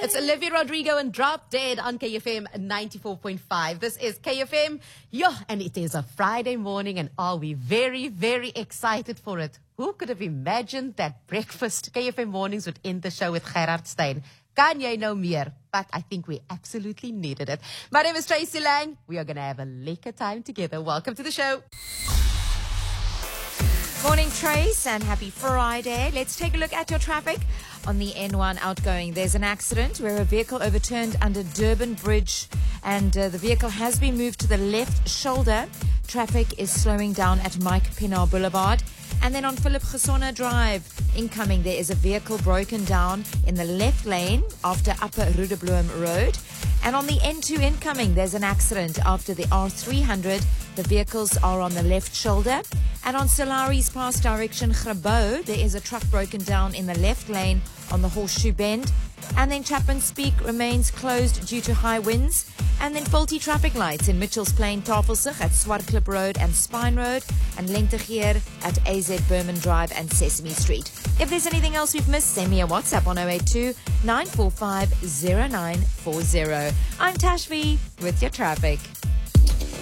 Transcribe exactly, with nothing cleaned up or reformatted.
It's Olivia Rodrigo and Drop Dead on K F M ninety-four point five. This is K F M, yeah, and it is a Friday morning, and are we very, very excited for it? Who could have imagined that breakfast, K F M mornings, would end the show with Gerard Steyn? Kan jy nou meer? But I think we absolutely needed it. My name is Tracy Lang. We are going to have a lekker time together. Welcome to the show. Morning, Trace, and happy Friday. Let's take a look at your traffic on the N one outgoing. There's an accident where a vehicle overturned under Durban Bridge, and uh, the vehicle has been moved to the left shoulder. Traffic is slowing down at Mike Pienaar Boulevard. And then on Philip Gesona Drive, incoming, there is a vehicle broken down in the left lane after Upper Rudebloem Road. And on the N two incoming, there's an accident after the R three hundred. The vehicles are on the left shoulder. And on Solari's Pass direction, Grabouw, there is a truck broken down in the left lane on the Horseshoe Bend. And then Chapman's Peak remains closed due to high winds. And then faulty traffic lights in Mitchells Plain, Tafelsig at Swartklip Road and Spine Road, and Lentegeer at A Z Berman Drive and Sesame Street. If there's anything else we've missed, send me a WhatsApp on zero eight two, nine four five, zero nine four zero. I'm Tashvi with your traffic.